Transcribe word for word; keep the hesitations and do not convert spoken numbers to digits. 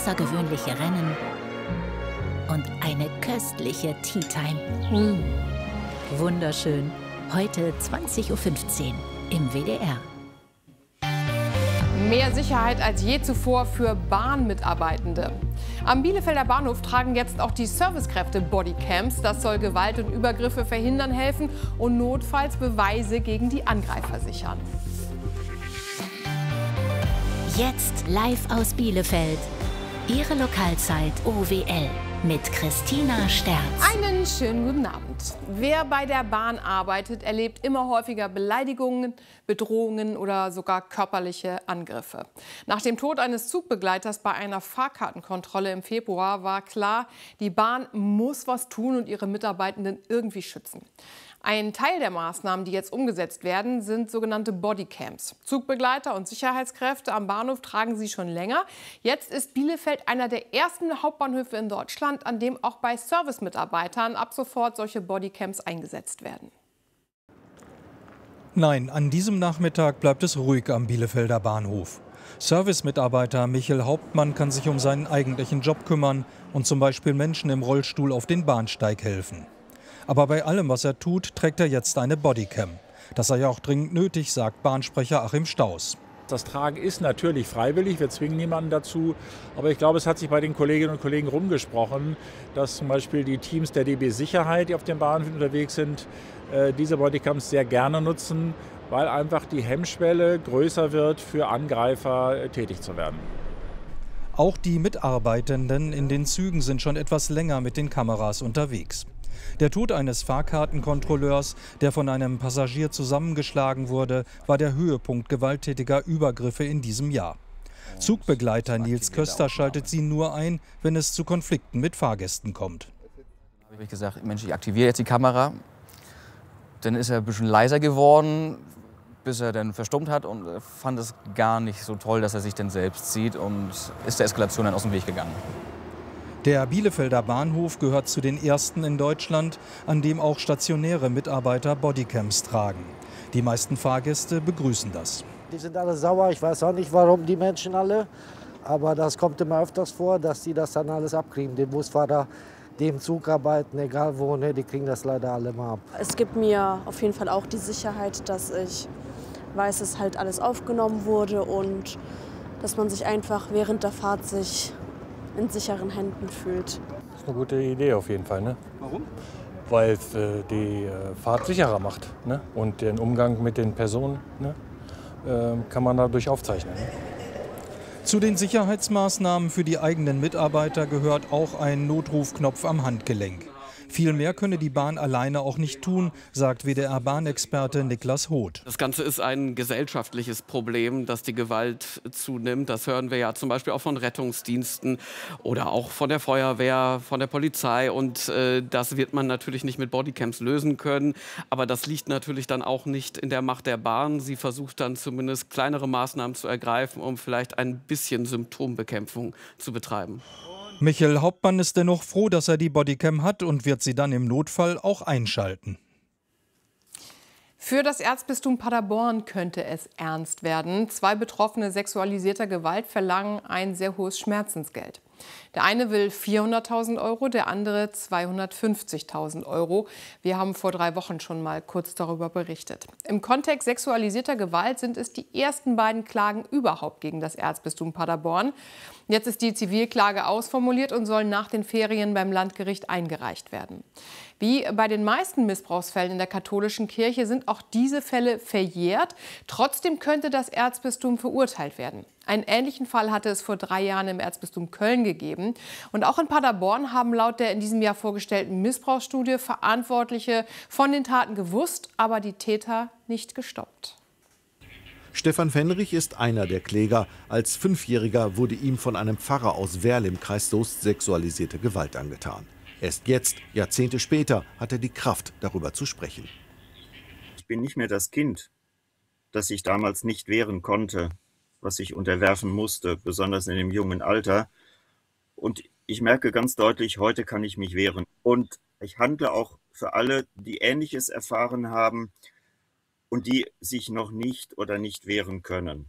außergewöhnliche Rennen und eine köstliche Tea Time. Mm. Wunderschön. Heute zwanzig Uhr fünfzehn im W D R. Mehr Sicherheit als je zuvor für Bahnmitarbeitende. Am Bielefelder Bahnhof tragen jetzt auch die Servicekräfte Bodycams. Das soll Gewalt und Übergriffe verhindern helfen und notfalls Beweise gegen die Angreifer sichern. Jetzt live aus Bielefeld. Ihre Lokalzeit O W L mit Christina Sterz. Einen schönen guten Abend. Wer bei der Bahn arbeitet, erlebt immer häufiger Beleidigungen, Bedrohungen oder sogar körperliche Angriffe. Nach dem Tod eines Zugbegleiters bei einer Fahrkartenkontrolle im Februar war klar, die Bahn muss was tun und ihre Mitarbeitenden irgendwie schützen. Ein Teil der Maßnahmen, die jetzt umgesetzt werden, sind sogenannte Bodycams. Zugbegleiter und Sicherheitskräfte am Bahnhof tragen sie schon länger. Jetzt ist Bielefeld einer der ersten Hauptbahnhöfe in Deutschland, an dem auch bei Servicemitarbeitern ab sofort solche Bodycams eingesetzt werden. Nein, an diesem Nachmittag bleibt es ruhig am Bielefelder Bahnhof. Servicemitarbeiter Michael Hauptmann kann sich um seinen eigentlichen Job kümmern und zum Beispiel Menschen im Rollstuhl auf den Bahnsteig helfen. Aber bei allem, was er tut, trägt er jetzt eine Bodycam. Das sei ja auch dringend nötig, sagt Bahnsprecher Achim Staus. Das Tragen ist natürlich freiwillig, wir zwingen niemanden dazu. Aber ich glaube, es hat sich bei den Kolleginnen und Kollegen rumgesprochen, dass zum Beispiel die Teams der D B Sicherheit, die auf den Bahnhöfen unterwegs sind, diese Bodycams sehr gerne nutzen, weil einfach die Hemmschwelle größer wird, für Angreifer tätig zu werden. Auch die Mitarbeitenden in den Zügen sind schon etwas länger mit den Kameras unterwegs. Der Tod eines Fahrkartenkontrolleurs, der von einem Passagier zusammengeschlagen wurde, war der Höhepunkt gewalttätiger Übergriffe in diesem Jahr. Zugbegleiter Nils Köster schaltet sie nur ein, wenn es zu Konflikten mit Fahrgästen kommt. Da habe ich gesagt, Mensch, ich aktiviere jetzt die Kamera. Dann ist er ein bisschen leiser geworden, bis er dann verstummt hat und fand es gar nicht so toll, dass er sich dann selbst sieht und ist der Eskalation dann aus dem Weg gegangen. Der Bielefelder Bahnhof gehört zu den ersten in Deutschland, an dem auch stationäre Mitarbeiter Bodycams tragen. Die meisten Fahrgäste begrüßen das. Die sind alle sauer, ich weiß auch nicht, warum die Menschen alle. Aber das kommt immer öfters vor, dass die das dann alles abkriegen. Den Busfahrer, die im Zug arbeiten, egal wo, ne, die kriegen das leider alle mal ab. Es gibt mir auf jeden Fall auch die Sicherheit, dass ich weiß, dass halt alles aufgenommen wurde und dass man sich einfach während der Fahrt sich in sicheren Händen fühlt. Das ist eine gute Idee auf jeden Fall. Ne? Warum? Weil es äh, die äh, Fahrt sicherer macht. Ne? Und den Umgang mit den Personen, ne? äh, kann man dadurch aufzeichnen. Ne? Zu den Sicherheitsmaßnahmen für die eigenen Mitarbeiter gehört auch ein Notrufknopf am Handgelenk. Viel mehr könne die Bahn alleine auch nicht tun, sagt W D R-Bahnexperte Niklas Hoth. Das Ganze ist ein gesellschaftliches Problem, dass die Gewalt zunimmt. Das hören wir ja zum Beispiel auch von Rettungsdiensten oder auch von der Feuerwehr, von der Polizei. Und äh, das wird man natürlich nicht mit Bodycams lösen können. Aber das liegt natürlich dann auch nicht in der Macht der Bahn. Sie versucht dann zumindest kleinere Maßnahmen zu ergreifen, um vielleicht ein bisschen Symptombekämpfung zu betreiben. Michael Hauptmann ist dennoch froh, dass er die Bodycam hat und wird sie dann im Notfall auch einschalten. Für das Erzbistum Paderborn könnte es ernst werden. Zwei Betroffene sexualisierter Gewalt verlangen ein sehr hohes Schmerzensgeld. Der eine will vierhunderttausend Euro, der andere zweihundertfünfzigtausend Euro. Wir haben vor drei Wochen schon mal kurz darüber berichtet. Im Kontext sexualisierter Gewalt sind es die ersten beiden Klagen überhaupt gegen das Erzbistum Paderborn. Jetzt ist die Zivilklage ausformuliert und soll nach den Ferien beim Landgericht eingereicht werden. Wie bei den meisten Missbrauchsfällen in der katholischen Kirche sind auch diese Fälle verjährt. Trotzdem könnte das Erzbistum verurteilt werden. Einen ähnlichen Fall hatte es vor drei Jahren im Erzbistum Köln gegeben. Und auch in Paderborn haben laut der in diesem Jahr vorgestellten Missbrauchsstudie Verantwortliche von den Taten gewusst, aber die Täter nicht gestoppt. Stefan Fenrich ist einer der Kläger. Als Fünfjähriger wurde ihm von einem Pfarrer aus Werl im Kreis Soest sexualisierte Gewalt angetan. Erst jetzt, Jahrzehnte später, hat er die Kraft, darüber zu sprechen. Ich bin nicht mehr das Kind, das sich damals nicht wehren konnte, was sich unterwerfen musste, besonders in dem jungen Alter. Und ich merke ganz deutlich, heute kann ich mich wehren. Und ich handle auch für alle, die Ähnliches erfahren haben und die sich noch nicht oder nicht wehren können.